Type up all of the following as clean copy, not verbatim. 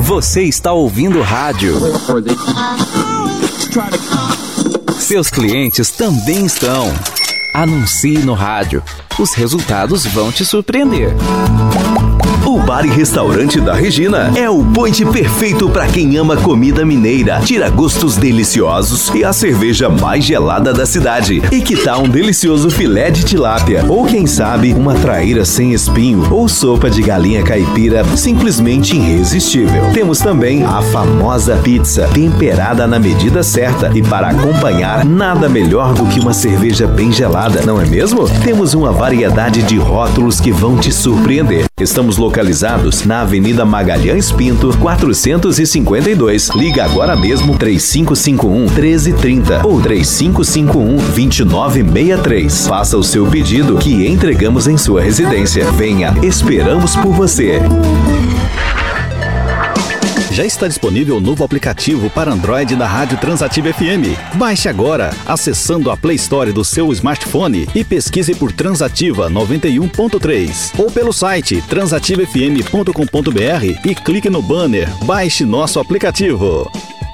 Você está ouvindo rádio. Seus clientes também estão. Anuncie no rádio. Os resultados vão te surpreender. O Bar e Restaurante da Regina é o point perfeito para quem ama comida mineira, tira gostos deliciosos e a cerveja mais gelada da cidade. E que tal um delicioso filé de tilápia? Ou quem sabe, uma traíra sem espinho ou sopa de galinha caipira simplesmente irresistível. Temos também a famosa pizza, temperada na medida certa e para acompanhar, nada melhor do que uma cerveja bem gelada, não é mesmo? Temos uma variedade de rótulos que vão te surpreender. Estamos localizados na Avenida Magalhães Pinto, 452. Liga agora mesmo 3551-1330 ou 3551-2963. Faça o seu pedido que entregamos em sua residência. Venha, esperamos por você. Já está disponível o novo aplicativo para Android da Rádio Transativa FM. Baixe agora, acessando a Play Store do seu smartphone e pesquise por Transativa 91.3 ou pelo site transativafm.com.br e clique no banner Baixe nosso aplicativo.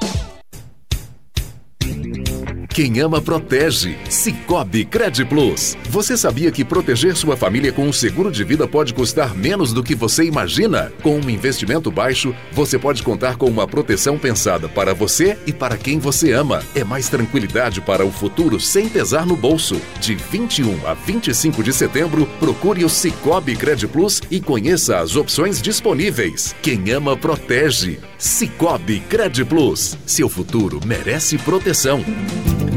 Quem ama, protege. Sicoob Credplus. Você sabia que proteger sua família com um seguro de vida pode custar menos do que você imagina? Com um investimento baixo, você pode contar com uma proteção pensada para você e para quem você ama. É mais tranquilidade para o futuro sem pesar no bolso. De 21 a 25 de setembro, procure o Sicoob Credplus e conheça as opções disponíveis. Quem ama, protege. Sicoob Credplus. Seu futuro merece proteção.